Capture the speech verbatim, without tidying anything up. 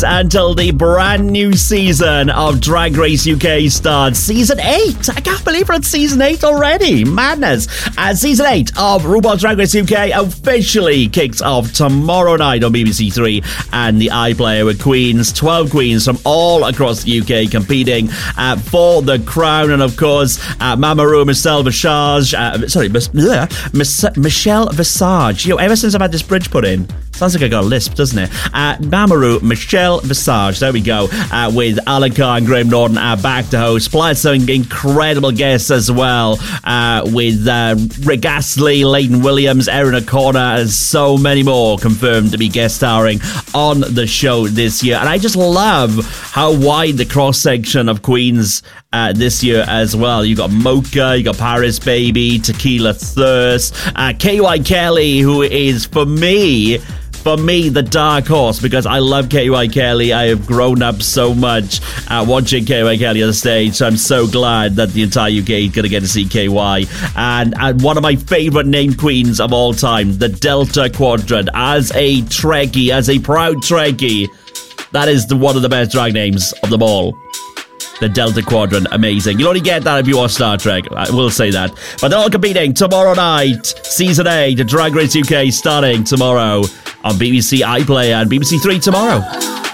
until the brand new season of Drag Race U K starts. Season eight. I can't believe we're at season eight already. Madness. Uh, season eight of RuPaul's Drag Race U K officially kicks off tomorrow night on B B C Three and the iPlayer with queens, twelve queens from all across the U K competing uh, for the crown. And of course, uh, Mamoru Michelle Visage, uh, sorry, Mis- bleh, Mis- Michelle Visage. You know, ever since I've had this bridge put in, sounds like I got a lisp, doesn't it? Uh, Mamoru Michelle Visage, there we go, uh, with Alan Carr and Graham Norton uh, back to host, plus some incredible guests as well, uh, with uh, Rick Astley, Leighton Williams, Erin O'Connor, and so many more confirmed to be guest starring on the show this year. And I just love how wide the cross-section of queens uh, this year as well. You got Mocha, you got Paris Baby, Tequila Thirst, uh, K Y Kelly, who is, for me, For me, the dark horse, because I love K Y Kelly. I have grown up so much uh, watching K Y Kelly on the stage, so I'm so glad that the entire U K is going to get to see K Y. And, and one of my favourite named queens of all time, the Delta Quadrant. As a Trekkie, as a proud Trekkie, that is the, one of the best drag names of them all. The Delta Quadrant, amazing. You'll only get that if you watch Star Trek, I will say that. But they're all competing tomorrow night, Season eight, Drag Race U K starting tomorrow on B B C iPlayer and B B C Three tomorrow.